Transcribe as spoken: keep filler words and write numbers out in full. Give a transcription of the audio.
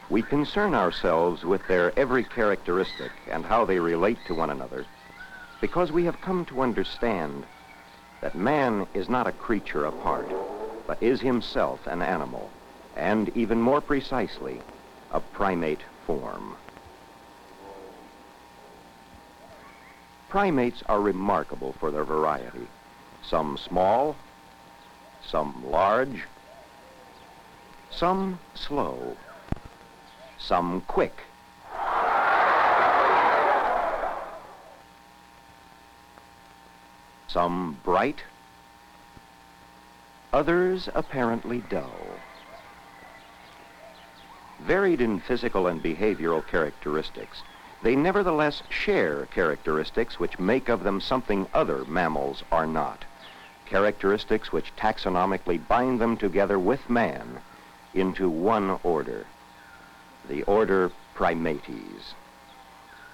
We concern ourselves with their every characteristic and how they relate to one another because we have come to understand that man is not a creature apart, but is himself an animal, and even more precisely, a primate form. Primates are remarkable for their variety. Some small, some large, some slow, some quick. Some bright, others apparently dull. Varied in physical and behavioral characteristics, they nevertheless share characteristics which make of them something other mammals are not, characteristics which taxonomically bind them together with man into one order, the order Primates.